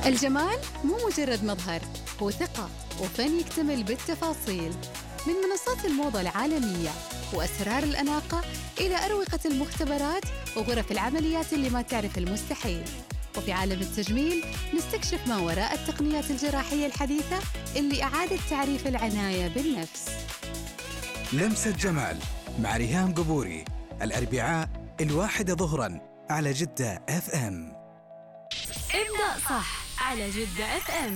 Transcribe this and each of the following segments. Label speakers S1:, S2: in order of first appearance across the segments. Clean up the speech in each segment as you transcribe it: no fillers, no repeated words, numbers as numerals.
S1: الجمال مو مجرد مظهر، هو ثقة وفن يكتمل بالتفاصيل. من منصات الموضة العالمية وأسرار الأناقة إلى أروقة المختبرات وغرف العمليات اللي ما تعرف المستحيل. وفي عالم التجميل نستكشف ما وراء التقنيات الجراحية الحديثة اللي أعادت تعريف العناية بالنفس.
S2: لمسة جمال مع ريهام قبوري، الأربعاء 1 ظهراً على جدة FM.
S3: ابدأ صح على جدة FM.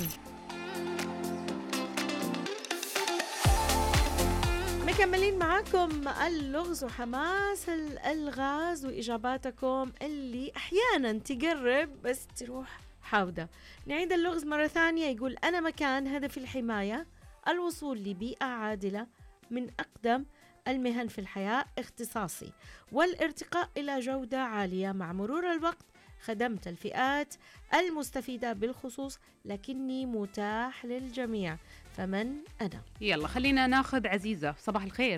S4: مكملين معاكم اللغز وحماس الألغاز وإجاباتكم اللي أحيانا تقرب بس تروح حاودة. نعيد اللغز مرة ثانية. يقول: أنا مكان هدفي الحماية، الوصول لبيئة عادلة من أقدم المهن في الحياة اختصاصي، والارتقاء إلى جودة عالية. مع مرور الوقت خدمت الفئات المستفيدة بالخصوص، لكني متاح للجميع. فمن أنا؟
S5: يلا خلينا ناخذ عزيزة. صباح الخير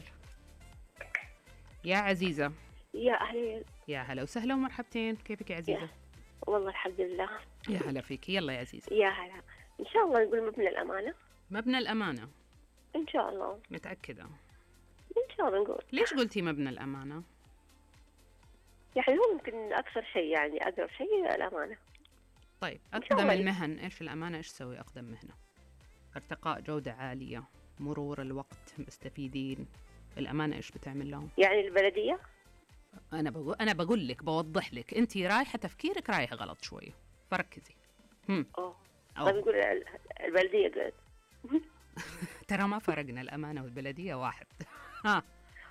S5: يا عزيزة.
S6: يا أهلا.
S5: يا هلا وسهلا ومرحبتين. كيفك يا عزيزة؟
S6: والله الحمد لله.
S5: يا هلا فيك. يلا يا عزيزة.
S6: يا هلا. إن شاء الله نقول مبنى الأمانة.
S5: مبنى الأمانة؟
S6: إن شاء الله.
S5: متأكدة؟
S6: إن شاء الله نقول.
S5: ليش قلتي مبنى الأمانة؟
S6: يعني هو ممكن أكثر شيء، يعني أقرب شيء الأمانة.
S5: طيب أقدم المهن إيش الأمانة؟ إيش تسوي أقدم مهنة؟ ارتقاء جودة عالية، مرور الوقت، مستفيدين. الأمانة إيش بتعمل لهم؟
S6: يعني البلدية؟
S5: أنا بقول لك، بوضح لك. أنت رايحة تفكيرك رايح غلط شوية، فركزي.
S6: طيب نقول البلدية قلت.
S5: ترى ما فرقنا، الأمانة والبلدية واحد. ها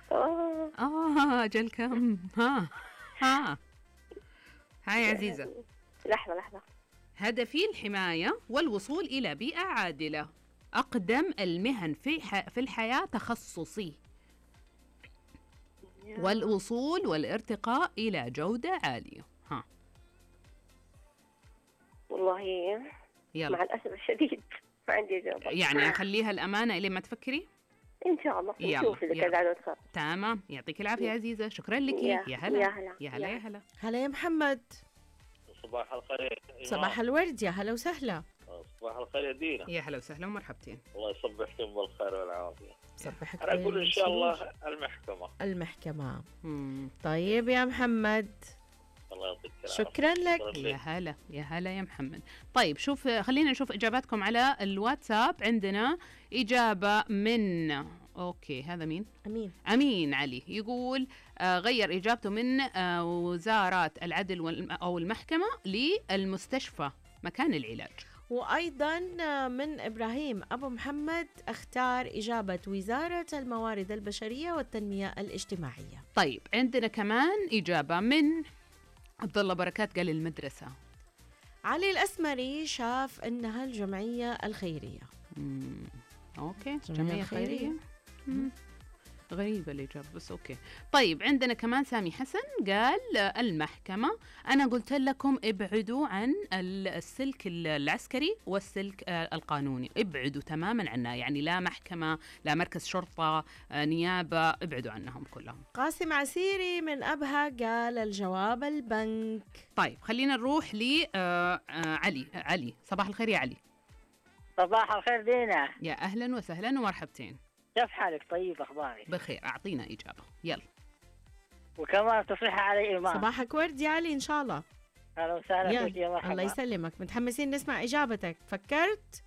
S5: أجل كم. هاي عزيزة.
S6: لحظة.
S5: هدفي الحماية والوصول إلى بيئة عادلة. أقدم المهن في الحياة تخصصي، والوصول والارتقاء إلى جودة عالية.
S6: والله
S5: يلا.
S6: مع الأسف الشديد ما عندي إجابة.
S5: يعني أخليها الأمانة إلى ما تفكري؟
S6: إن شاء الله. نشوف إذا كان خير.
S5: تمام. يعطيك العافية عزيزة. شكرا لك. يا هلا. يا هلا. يا هلا.
S4: هلا يا محمد.
S7: صباح الخير.
S4: صباح الورد. يا هلا وسهلا.
S7: صباح الخير يا دينا.
S5: يا هلا وسهلا ومرحبتين.
S7: الله يصبحكم بالخير والعافية.
S4: صبحك.
S7: أنا أقول إن شاء الله المحكمة.
S4: طيب يا محمد،
S7: الله يعطيك العافية.
S4: شكرا لك.
S5: يا هلا. يا هلا يا محمد. طيب خلينا نشوف إجاباتكم على الواتساب. عندنا إجابة من هذا مين؟ أمين علي. يقول غير إجابته من وزارة العدل أو المحكمة للمستشفى مكان العلاج.
S4: وأيضا من إبراهيم أبو محمد اختار إجابة وزارة الموارد البشرية والتنمية الاجتماعية.
S5: طيب عندنا كمان إجابة من عبد الله بركات، قال المدرسة.
S4: علي الأسمري شاف إنها الجمعية الخيرية.
S5: جمعية خيرية. غريبة الإجابة بس طيب عندنا كمان سامي حسن قال المحكمة. أنا قلت لكم ابعدوا عن السلك العسكري والسلك القانوني، ابعدوا تماما عنها. يعني لا محكمة، لا مركز شرطة، نيابة، ابعدوا عنهم كلهم.
S4: قاسم عسيري من أبها قال الجواب البنك.
S5: طيب خلينا نروح علي. صباح الخير يا علي.
S8: صباح الخير دينا.
S5: يا أهلا وسهلا ومرحبتين.
S8: كيف حالك؟ طيب أخبارك؟
S5: بخير. أعطينا إجابة يلا.
S8: وكمان تصحيح علي إيمان.
S4: صباحك ورد يا علي إن شاء الله.
S8: أهلا وسهلا فيك. يا
S4: مرحبا. الله يسلمك. متحمسين نسمع إجابتك. فكرت؟